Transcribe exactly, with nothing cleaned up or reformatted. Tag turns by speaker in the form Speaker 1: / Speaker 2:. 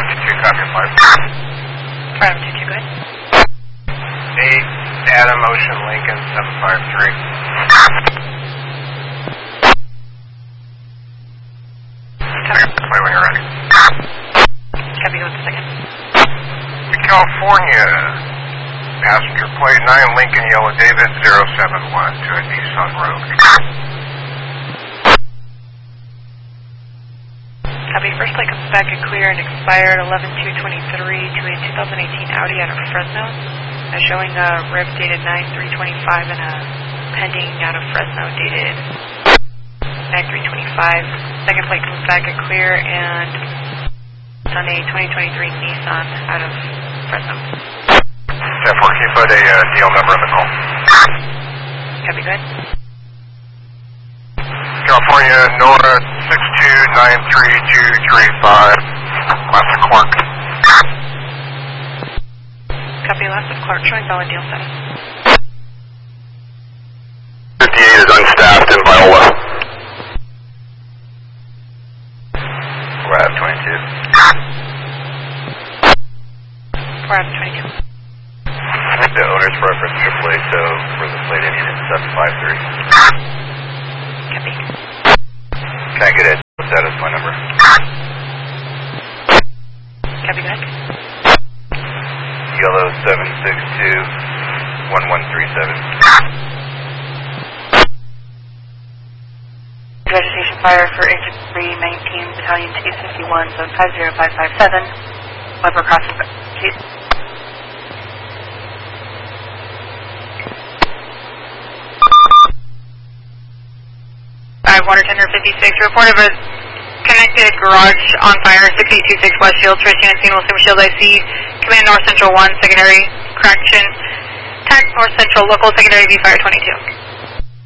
Speaker 1: M two two, copy five.
Speaker 2: five two two, go ahead.
Speaker 1: eight, Adam Ocean Lincoln, seven five three. Play when you're ready.
Speaker 2: Copy, go with the second.
Speaker 1: California, passenger plate nine Lincoln Yellow David zero seven one to a Nissan Rogue.
Speaker 2: Copy, first plate comes back and clear and expired eleven two twenty-three to a two thousand eighteen Audi out of Fresno. Uh, showing a rev dated nine three twenty-five and a pending out of Fresno dated nine three twenty-five. Second plate comes back and clear and it's on a twenty twenty-three Nissan out of Fresno.
Speaker 1: ten four, can you put a uh, D L number on the call?
Speaker 2: Copy, good.
Speaker 1: California, Nora, six two nine three two three five, last of Clark.
Speaker 2: Copy, last of Clark, showing valid deal status.
Speaker 1: fifty-eight is unstaffed in Viola. We're at twenty-two.
Speaker 2: We're at twenty-two.
Speaker 1: I think the owner's preference to plate, so for the plate ending in seven five three.
Speaker 2: Copy.
Speaker 1: Can I get it? What's that as my number?
Speaker 2: Copy, good.
Speaker 1: Yellow seven six two one one three seven.
Speaker 2: Vegetation fire for Agent three nineteen, Battalion two fifty-one, zone five zero five five seven. Weber crossing. Five Water Tender fifty-six, report of a connected garage on fire, six eight two six West Shield, Tracy nineteen, Wilson Shield I C, Command North Central one, secondary correction, Tac North Central, local secondary V Fire twenty-two.